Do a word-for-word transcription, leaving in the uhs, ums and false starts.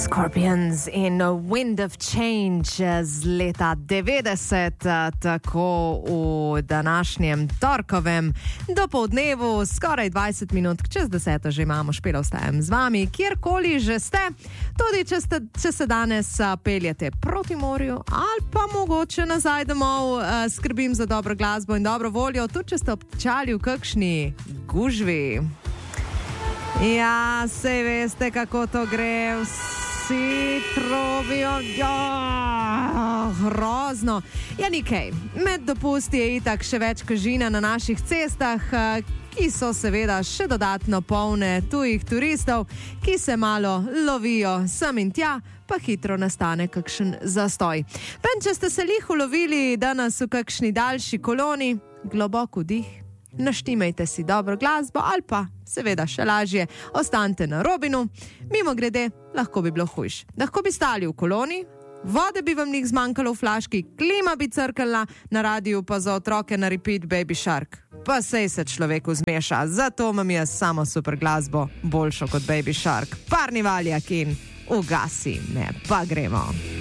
Scorpions in Wind of Change z leta devetdeset, tako v današnjem torkovem dopoldnevu, skoraj dvajset minut čez deseto že imamo, Špela ostajam z vami, kjerkoli že ste, tudi če, ste, če se danes peljete proti morju ali pa mogoče nazaj domov, skrbim za dobro glasbo in dobro voljo, tudi če ste obtičali v kakšni gužvi. Ja, sej veste, kako to gre, vsi trobijo, ja, grozno. Ja, nikaj, med dopusti je itak še več kažina na naših cestah, ki so seveda še dodatno polne tujih turistov, ki se malo lovijo sem in tja, pa hitro nastane kakšen zastoj. Pen, če ste se lih ulovili danes v kakšni daljši koloni, globok vdih, naštimajte si dobro glasbo ali pa, seveda še lažje, ostanite na Robinu. Mimo grede, lahko bi bilo hujš. Lahko bi stali v koloni, vode bi vam njih zmanjkalo v flaški, klima bi crkala, na radiju pa za otroke na repeat Baby Shark. Pa sej se človeku zmeša, zato imam jaz samo super glasbo, boljšo kot Baby Shark. Parni valjak in ugasi me, pa gremo.